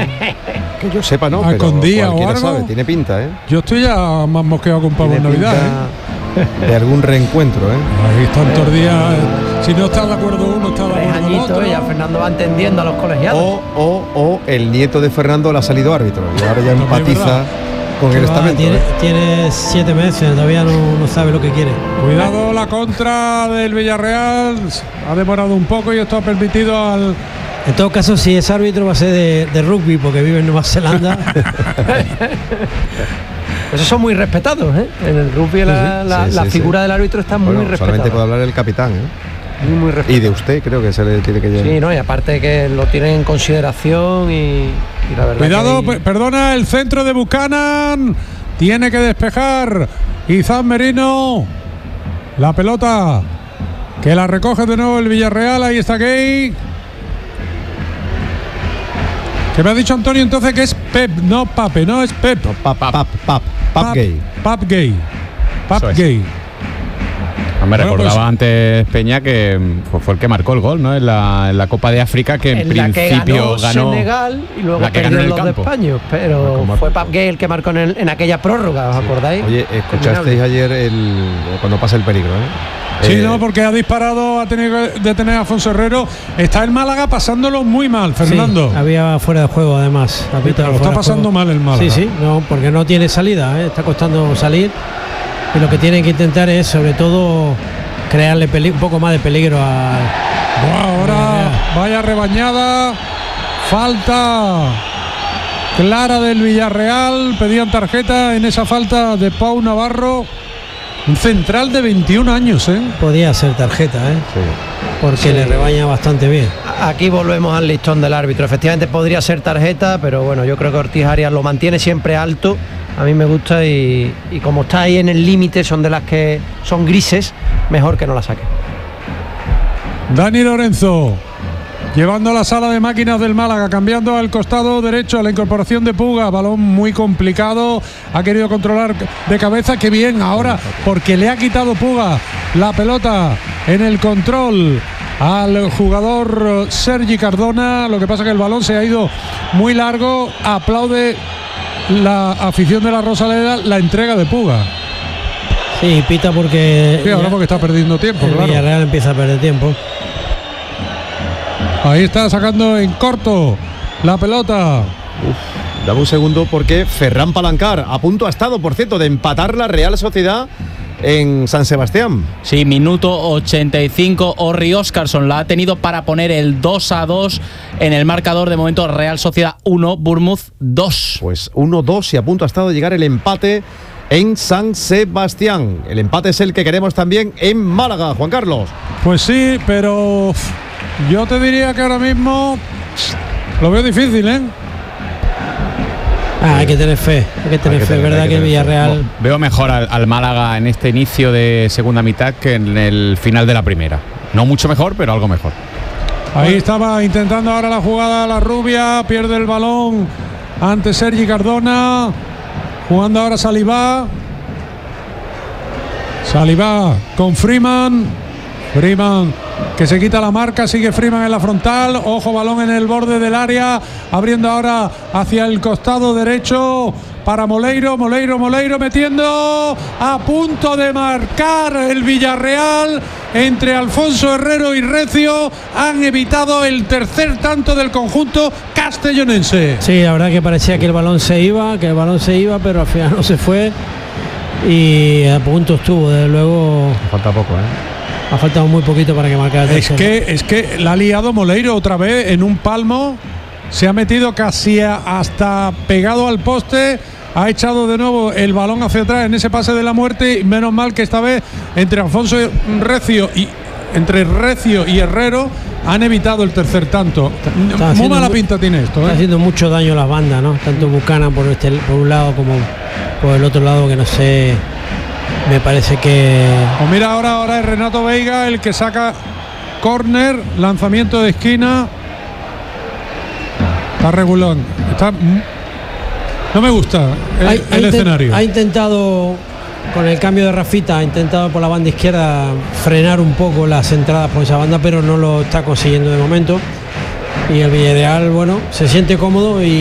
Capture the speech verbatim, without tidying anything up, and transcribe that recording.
que yo sepa, no. A pero escondía o cualquiera algo. sabe, tiene pinta, ¿eh? Yo estoy ya más mosqueado con pavo en Navidad, ¿eh? De algún reencuentro, ¿eh? Ahí tantos días. Si no está de acuerdo uno, está de Tres acuerdo el añitos otro. y ya Fernando va entendiendo a los colegiados. O, o, o el nieto de Fernando le ha salido árbitro y ahora ya También es empatiza verdad. con el Va, estamento. tiene, ¿eh? tiene siete meses, todavía no, no sabe lo que quiere. Cuidado, la contra del Villarreal ha demorado un poco y esto ha permitido al... En todo caso, si es árbitro va a ser de, de rugby porque vive en Nueva Zelanda. Esos son muy respetados, ¿eh? En el rugby la, Sí, la, sí, la sí, figura sí. del árbitro está muy Bueno, respetada. solamente puede hablar el capitán, ¿eh? Muy, muy Y respetada. de usted creo que se le tiene que llevar. Sí, no, y aparte que lo tienen en consideración y, y la verdad. Cuidado, que hay- pe- perdona, el centro de Buchanan. Tiene que despejar Izan Merino. La pelota que la recoge de nuevo el Villarreal. Ahí está Gay. Que me ha dicho Antonio entonces que es Pep, no Pape, no es Pep. No, pap, pap, pap, pap gay. Pap Gay. Pap Eso es. Gay. Me Bueno, recordaba pues- antes Peña que mm, fue el que marcó el gol, ¿no? En la, en la Copa de África, que en, en la que principio ganó, ganó, Senegal y luego la que ganó perdió en el los de campo. España, pero Como fue marcó. Pap Gay el que marcó en, el- en aquella prórroga, ¿os acordáis? Oye, escuchasteis ayer el cuando pasa el peligro, ¿eh? Sí, Eh, no, porque ha disparado, ha tenido que detener a Afonso Herrero. Está el Málaga pasándolo muy mal, Sí, Fernando. había fuera de juego además. Ha pitado Lo está fuera de pasando juego. mal el Málaga. Sí, sí, no, porque no tiene salida, ¿eh? Está costando salir. Y lo que tienen que intentar es, sobre todo, crearle peli- un poco más de peligro a. Buah, ahora vaya rebañada. Falta clara del Villarreal. Pedían tarjeta en esa falta de Pau Navarro. Un central de veintiún años, ¿eh? Podía ser tarjeta, ¿eh? sí. Porque Sí. le rebaña bastante bien. Aquí volvemos al listón del árbitro. Efectivamente podría ser tarjeta, pero bueno, yo creo que Ortiz Arias lo mantiene siempre alto. A mí me gusta y, y como está ahí en el límite, son de las que son grises, mejor que no la saque. Dani Lorenzo. Llevando a la sala de máquinas del Málaga, cambiando al costado derecho a la incorporación de Puga, balón muy complicado, ha querido controlar de cabeza, que bien ahora, porque le ha quitado Puga la pelota en el control al jugador Sergi Cardona, lo que pasa que el balón se ha ido muy largo, aplaude la afición de la Rosaleda la entrega de Puga. Sí, pita porque. Sí, ahora ya- porque está perdiendo tiempo, el claro. Villarreal empieza a perder tiempo. Ahí está sacando en corto la pelota. Dame un segundo porque Ferran Palancar a punto ha estado, por cierto, de empatar la Real Sociedad en San Sebastián. Sí, minuto ochenta y cinco. Orri Óscarson la ha tenido para poner el dos a dos en el marcador. De momento, Real Sociedad uno, Bournemouth dos. Pues uno dos y a punto ha estado de llegar el empate en San Sebastián. El empate es el que queremos también en Málaga, Juan Carlos. Pues sí, pero uf, yo te diría que ahora mismo lo veo difícil, ¿eh? Ah, hay que tener fe, hay que tener que fe. tener- Es verdad hay que que el tener fe. Villarreal. Veo mejor al, al Málaga en este inicio de segunda mitad que en el final de la primera. No mucho mejor, pero algo mejor. Ahí estaba intentando ahora la jugada la rubia, pierde el balón ante Sergi Cardona, jugando ahora Salivá. Salivá con Freeman. Freeman que se quita la marca, sigue Freeman en la frontal, ojo, balón en el borde del área, abriendo ahora hacia el costado derecho para Moleiro, Moleiro, Moleiro metiendo, a punto de marcar el Villarreal, entre Alfonso Herrero y Recio, han evitado el tercer tanto del conjunto castellonense. Sí, la verdad que parecía que el balón se iba, que el balón se iba, pero al final no se fue. Y a punto estuvo, desde luego. Falta poco, ¿eh? Ha faltado muy poquito para que marcara el Es tercero. que, es que la ha liado Moleiro otra vez en un palmo, se ha metido casi a- hasta pegado al poste, ha echado de nuevo el balón hacia atrás en ese pase de la muerte, y menos mal que esta vez entre Alfonso Recio y entre Recio y Herrero han evitado el tercer tanto. Está Muy haciendo mala mu- pinta tiene esto, Está ¿eh? haciendo mucho daño a las bandas, ¿no? Tanto Buchanan por este por un lado como por el otro lado, que no sé. Me parece que. Pues mira, ahora, ahora es Renato Veiga el que saca córner, lanzamiento de esquina. Está regular. Está, no me gusta el, ha, el ha inten- escenario. ha intentado, con el cambio de Rafita, ha intentado por la banda izquierda frenar un poco las entradas por esa banda, pero no lo está consiguiendo de momento. Y el Villarreal, bueno, se siente cómodo y